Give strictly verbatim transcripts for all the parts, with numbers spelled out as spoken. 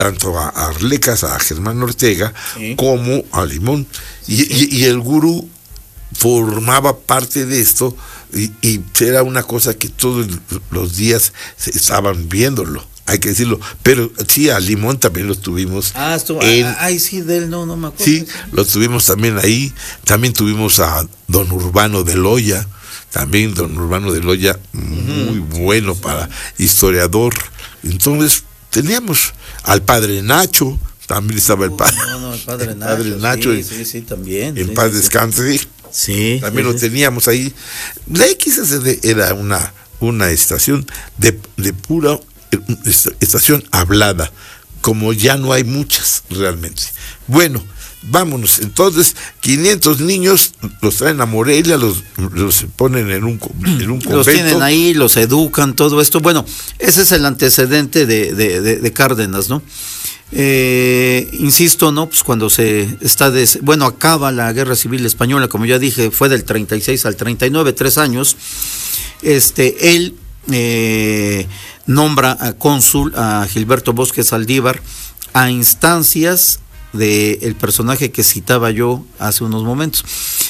tanto a Arlecas, a Germán Ortega, sí, como a Limón. Y, sí. y, y el gurú formaba parte de esto, y, y era una cosa que todos los días se estaban viéndolo, hay que decirlo. Pero sí, a Limón también lo tuvimos. Ah, estuvo, en, ay, sí, de él no, no me acuerdo. Sí, lo tuvimos también ahí. También tuvimos a don Urbano de Loya, también don Urbano de Loya, muy uh-huh. bueno para historiador. Entonces teníamos al padre Nacho, también estaba el padre, no, no, el padre el Nacho, padre Nacho, sí, sí, sí, también. En sí, paz sí, descanse. Sí. También sí, lo sí. teníamos ahí. La X S D era una, una estación de, de pura estación hablada, como ya no hay muchas realmente. Bueno, vámonos. Entonces, quinientos niños los traen a Morelia, los, los ponen en un, en un convento. Los tienen ahí, los educan, todo esto. Bueno, ese es el antecedente de, de, de, de Cárdenas, ¿no? Eh, insisto, ¿no? Pues cuando se está, de, bueno, acaba la Guerra Civil Española, como ya dije, fue del treinta y seis al treinta y nueve, tres años. Este, él eh, nombra a cónsul a Gilberto Bosques Saldívar a instancias del personaje que citaba yo hace unos momentos,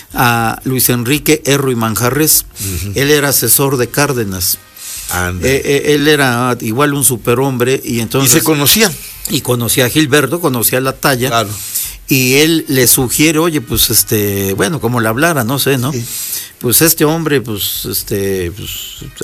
a Luis Enrique Erro y Manjarres. Uh-huh. Él era asesor de Cárdenas. Eh, eh, él era igual un superhombre y entonces... ¿Y se conocían? Y conocía a Gilberto, conocía la talla. Claro. Y él le sugiere, oye, pues este, bueno, como le hablara, no sé, ¿no? Sí. Pues este hombre, pues este, pues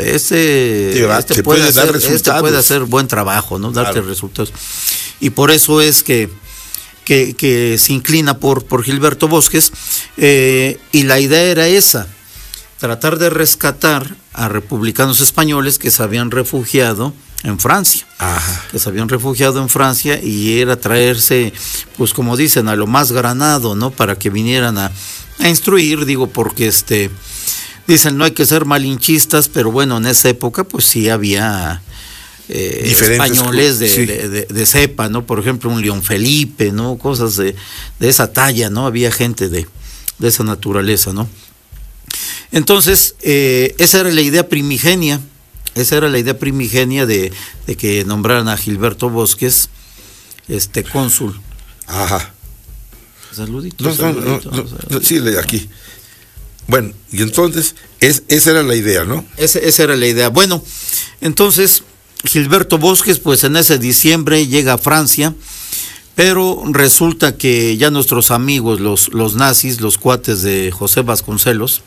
este, sí, va, este, puede, puede, hacer, este puede hacer buen trabajo, ¿no? Darte claro. resultados. Y por eso es que, que, que se inclina por, por Gilberto Bosques, eh, y la idea era esa, tratar de rescatar a republicanos españoles que se habían refugiado en Francia, Ajá. que se habían refugiado en Francia, y era traerse, pues como dicen, a lo más granado, ¿no? Para que vinieran a, a instruir, digo, porque este, dicen, no hay que ser malinchistas, pero bueno, en esa época pues sí había eh, españoles de, sí. de, de, de cepa, ¿no? Por ejemplo, un León Felipe, ¿no? Cosas de, de esa talla, ¿no? Había gente de, de esa naturaleza, ¿no? Entonces, eh, esa era la idea primigenia, esa era la idea primigenia de, de que nombraran a Gilberto Bosques este cónsul. Ajá. Saluditos. No, saluditos no, no, no, no, sí, aquí. Bueno, y entonces, es, esa era la idea, ¿no? Esa, esa era la idea. Bueno, entonces, Gilberto Bosques, pues en ese diciembre llega a Francia, pero resulta que ya nuestros amigos, los, los nazis, los cuates de José Vasconcelos,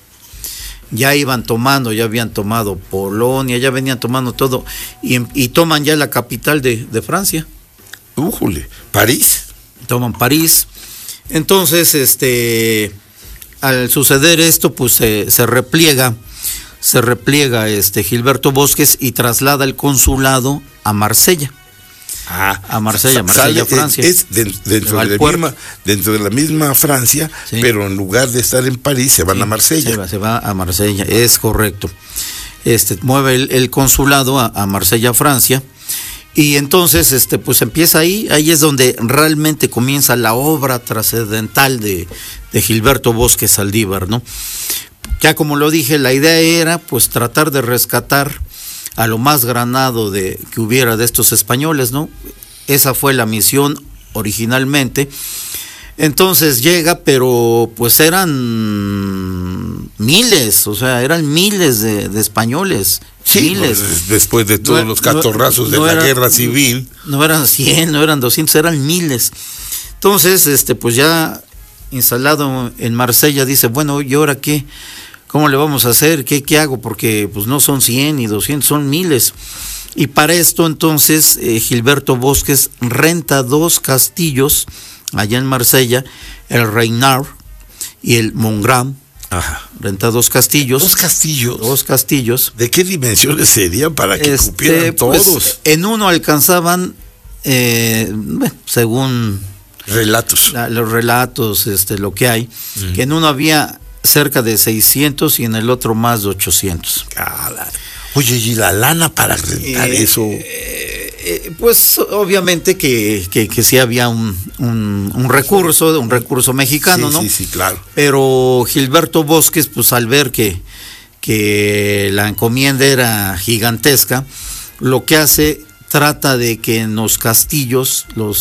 ya iban tomando, ya habían tomado Polonia, ya venían tomando todo, y, y toman ya la capital de, de Francia. Újule, París. Toman París. Entonces, este, al suceder esto, pues se, se repliega, se repliega este Gilberto Bosques y traslada el consulado a Marsella. Ah, a Marsella, Marsella, sale, Francia. Es, es de, dentro, de la misma, dentro de la misma Francia, sí. Pero en lugar de estar en París, se van sí, a Marsella. Se va, se va a Marsella, es correcto. Este, mueve el, el consulado a, a Marsella, Francia, y entonces, este, pues empieza ahí, ahí es donde realmente comienza la obra trascendental de, de Gilberto Bosques Saldívar, ¿no? Ya como lo dije, la idea era, pues, tratar de rescatar a lo más granado de que hubiera de estos españoles, ¿no? Esa fue la misión originalmente. Entonces llega, pero pues eran miles, o sea, eran miles de, de españoles. Sí, miles. Pues, después de todos no, los catorrazos no, no de la era, guerra civil. No eran cien, no eran doscientos, eran miles. Entonces, este, pues ya instalado en Marsella, dice, bueno, ¿y ahora qué? ¿Cómo le vamos a hacer? ¿Qué, qué hago? Porque pues no son cien ni doscientos, son miles. Y para esto entonces eh, Gilberto Bosques renta dos castillos allá en Marsella, el Reynard y el Montgrand. Ajá. Renta dos castillos. ¿Dos castillos? Dos castillos. ¿De qué dimensiones serían para que este, cupieran todos? Pues, en uno alcanzaban, eh, según relatos, la, los relatos, este, lo que hay, uh-huh. que en uno había cerca de seiscientos y en el otro más de ochocientos. Caray. Oye, ¿y la lana para rentar eh, eso? Eh, eh, pues obviamente que, que, que sí había un, un, un recurso, un recurso mexicano, sí, ¿no? Sí, sí, claro. Pero Gilberto Bosques, pues al ver que, que la encomienda era gigantesca, lo que hace, trata de que en los castillos, los